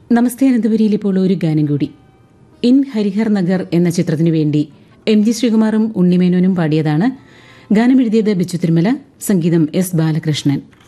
നമസ്തേ അനന്തപുരിയിൽ ഇപ്പോൾ ഒരു ഗാനം കൂടി. ഇൻ ഹരിഹർ നഗർ എന്ന ചിത്രത്തിനു വേണ്ടി എം ജി ശ്രീകുമാറും ഉണ്ണിമേനോനും പാടിയതാണ്. ഗാനം എഴുതിയത് ബിച്ചു തിരുമല, സംഗീതം എസ് ബാലകൃഷ്ണൻ.